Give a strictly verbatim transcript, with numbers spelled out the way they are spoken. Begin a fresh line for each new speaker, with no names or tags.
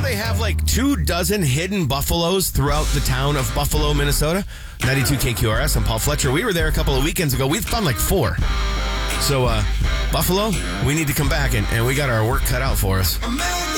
they have like two dozen hidden buffaloes throughout the town of Buffalo, Minnesota? ninety-two K Q R S. I'm Paul Fletcher. We were there a couple of weekends ago. We found like four. So, uh, Buffalo, we need to come back, and, and we got our work cut out for us.